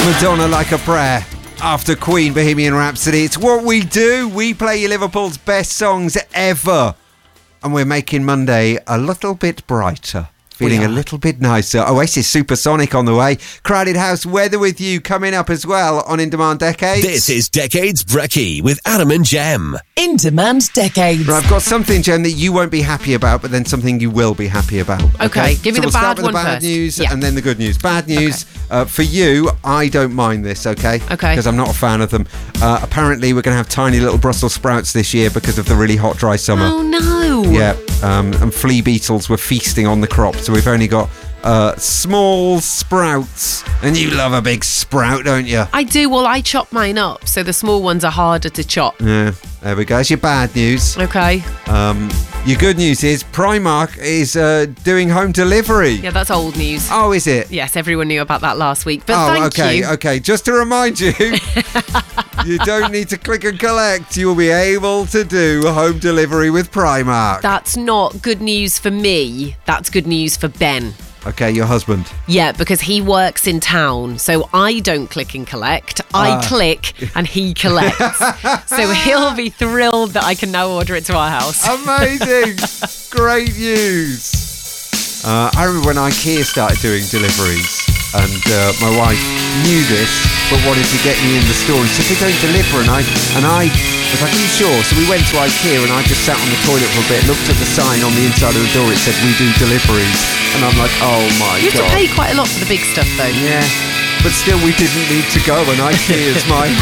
Madonna Like a Prayer after Queen Bohemian Rhapsody. It's what we do. We play you Liverpool's best songs ever. And we're making Monday a little bit brighter. Feeling a little bit nicer. Oasis Supersonic on the way. Crowded House Weather with you coming up as well on In Demand Decades. This is Decades Brekkie with Adam and Jem. In Demand Decades. Right, I've got something, Jem, that you won't be happy about, but then something you will be happy about. Okay, give me the we'll bad start with one the bad first. news Yeah. and then the good news. Bad news for you, I don't mind this, okay? Okay. Because I'm not a fan of them. Apparently, we're going to have tiny little Brussels sprouts this year because of the really hot, dry summer. Oh, no. Yeah, and flea beetles were feasting on the crop, so we've only got small sprouts. And you love a big sprout, don't you? I do. Well, I chop mine up, so the small ones are harder to chop. Yeah, there we go. That's your bad news. Okay. Your good news is Primark is doing home delivery. Yeah, that's old news. Oh, is it? Yes, everyone knew about that last week. But Oh, thank okay, you. okay. Just to remind you, you don't need to click and collect. You will be able to do home delivery with Primark. That's not good news for me. That's good news for Ben. Okay, your husband. Yeah, because he works in town, so I don't click and collect. I click and he collects. So he'll be thrilled that I can now order it to our house. Amazing. Great news. I remember when IKEA started doing deliveries, and my wife knew this but wanted to get me in the store and said they don't deliver, and I was like, are you sure? So we went to IKEA and I just sat on the toilet for a bit, looked at the sign on the inside of the door, it said we do deliveries, and I'm like, oh my You have god. to pay quite a lot for the big stuff, though. Yeah, but still we didn't need to go, and IKEA's my